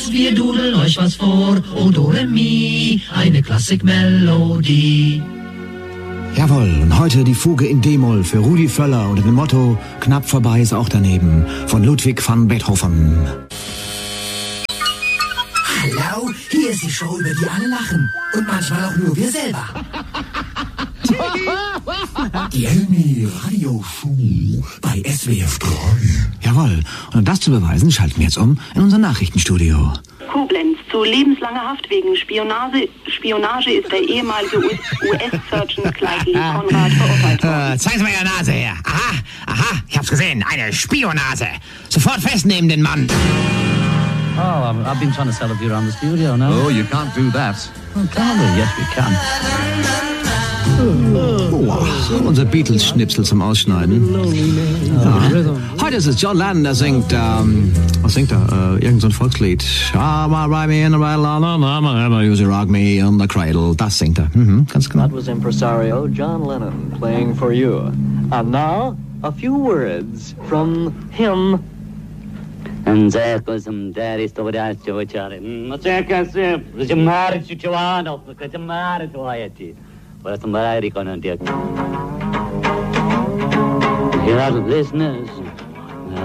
Wir dudeln euch was vor, O Do Re Mi, eine Klassikmelodie. Jawohl, und heute die Fuge in D-Moll für Rudi Völler unter dem Motto Knapp vorbei ist auch daneben von Ludwig van Beethoven. Hallo, hier ist die Show, über die alle lachen. Und manchmal auch nur wir selber. Die Elmi Radio Show bei SWF 3. Jawohl, und um das zu beweisen, schalten wir jetzt um in unser Nachrichtenstudio. Koblenz zu lebenslanger Haft wegen Spionage ist der ehemalige US-Surgeon Clyde Lee Conrad verurteilt worden. Zeigen Sie mal Ihre Nase her. Aha, ich hab's gesehen. Eine Spionase. Sofort festnehmen den Mann. Oh, I've been trying to sell a beer around the studio now. Oh, you can't do that. Oh, can we? Yes, we can. Oh, unser Beatles-Schnipsel zum Ausschneiden. Ja. Heute ist es John Lennon, der singt, was singt er? Irgend so ein Volkslied. You rock me in the cradle. Das singt er. Ganz genau. That was impresario John Lennon playing for you. And now, a few words from him. And there goes some daddy story. Here are the listeners